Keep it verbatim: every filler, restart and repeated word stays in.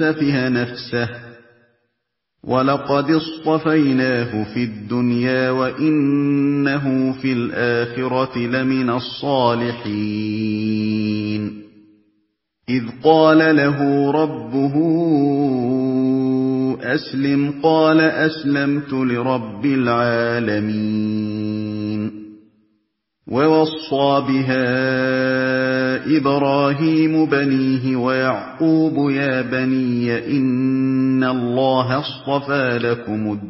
سَفِهَ نَفْسَهُ وَلَقَدِ اصْطَفَيْنَاهُ فِي الدُّنْيَا وَإِنَّهُ فِي الْآخِرَةِ لَمِنَ الصَّالِحِينَ إِذْ قَالَ لَهُ رَبُّهُ أَسْلِمْ قَالَ أَسْلَمْتُ لِرَبِّ الْعَالَمِينَ وَوَصَّىٰ بِهَا إِبْرَاهِيمُ بَنِيهِ وَيَعْقُوبُ يَا بَنِيَّ إِنَّ اللَّهَ اصْطَفَىٰ لَكُمُ